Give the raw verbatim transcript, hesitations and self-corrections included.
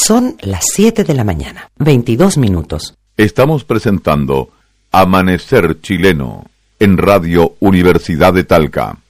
Son las siete de la mañana, veintidós minutos. Estamos presentando Amanecer Chileno en Radio Universidad de Talca.